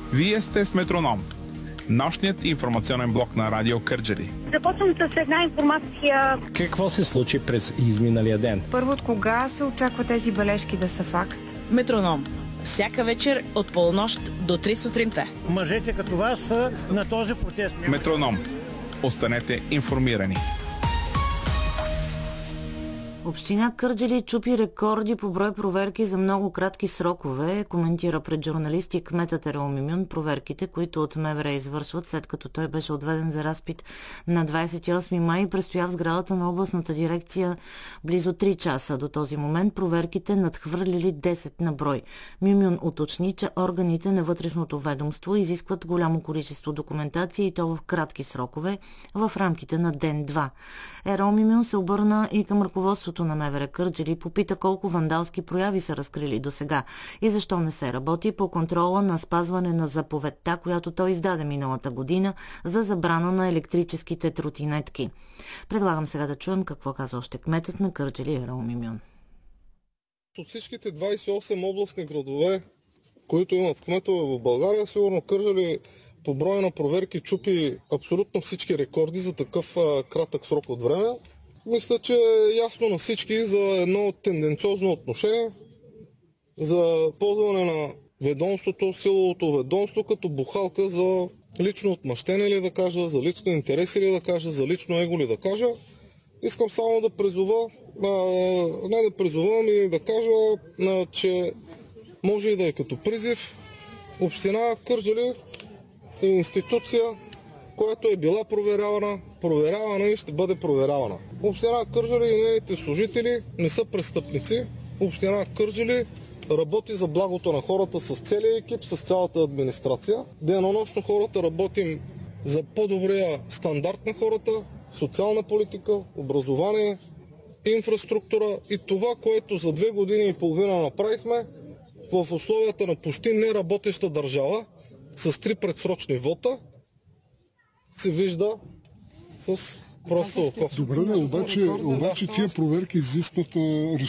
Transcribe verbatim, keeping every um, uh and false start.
Вие сте с Метроном, нощният информационен блок на Радио Кърджали. Започвам с една информация. Какво се случи през изминалия ден? Първо, от кога се очаква тези бележки да са факт? Метроном. Всяка вечер от полунощ до три сутринта. Мъжете като вас са на този протест. Метроном. Останете информирани. Община Кърджали чупи рекорди по брой проверки за много кратки срокове, коментира пред журналисти кметът Ерол Мюмюн проверките, които от МВР извършват, след като той беше отведен за разпит на двадесет и осми май и престоя в сградата на областната дирекция близо три часа. До този момент проверките надхвърлили десет на брой. Мюмюн уточни, че органите на вътрешното ведомство изискват голямо количество документация и то в кратки срокове, в рамките на ден-два. Ерол Мюмюн се обърна и към ръководството на МВР Кърджали, попита колко вандалски прояви са разкрили до сега и защо не се работи по контрола на спазване на заповедта, която той издаде миналата година за забрана на електрическите тротинетки. Предлагам сега да чуем какво каза още кметът на Кърджали Ерол Мюмюн. От всичките двадесет и осем областни градове, които имат кметове в България, сигурно Кърджали по броя на проверки чупи абсолютно всички рекорди за такъв а, кратък срок от време. Мисля, че е ясно на всички за едно тенденциозно отношение, за ползване на ведомството, силовото ведомство като бухалка за лично отмъщение ли да кажа, за лично интереси ли да кажа, за лично его ли да кажа. Искам само да призова, а, не да призовам и да кажа, а, че може и да е като призив. Община Кърджали е институция, която е била проверявана, проверявана и ще бъде проверявана. Община Кърджали и нейните служители не са престъпници. Община Кърджали работи за благото на хората с целия екип, с цялата администрация. Денонощно хората работим за по-добрия стандарт на хората, социална политика, образование, инфраструктура и това, което за две години и половина направихме в условията на почти неработеща държава с три предсрочни вота, се вижда с просто око. Добре, обаче, обаче тия проверки изискват